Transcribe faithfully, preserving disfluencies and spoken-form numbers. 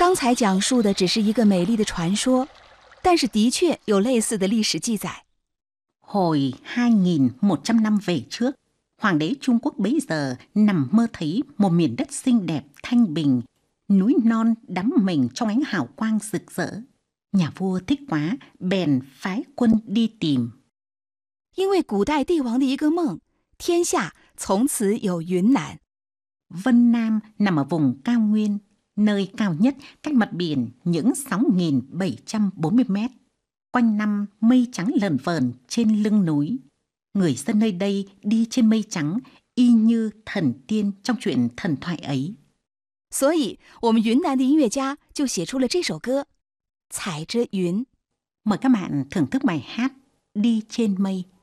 刚才讲述的只是一个美丽的传说，但是的确有类似的历史记载。 Hồi hai nghìn một trăm năm về trước, Hoàng đế Trung Quốc bấy giờ nằm mơ thấy một miền đất xinh đẹp thanh bình, núi non đắm mình trong ánh hào quang rực rỡ. Nhà vua thích quá, bèn phái quân đi tìm. 因为古代帝王的一个梦，天下从此有云南。 Vân Nam nằm ở vùng cao nguyên, nơi cao nhất cách mặt biển những sáu nghìn bảy trăm bốn mươi mét. Quanh năm mây trắng lờn vờn trên lưng núi. Người dân nơi đây đi trên mây trắng y như thần tiên trong chuyện thần thoại ấy. 所以我们云南的音乐家就写出了这首歌《踩着云》。 Mời các bạn thưởng thức bài hát Đi trên mây.